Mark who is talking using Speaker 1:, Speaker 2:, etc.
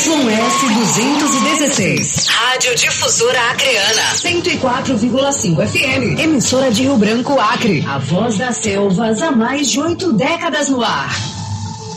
Speaker 1: YS 216.
Speaker 2: Rádio Difusora Acreana.
Speaker 1: 104,5 FM. Emissora de Rio Branco, Acre. A voz das selvas há mais de 8 décadas no ar.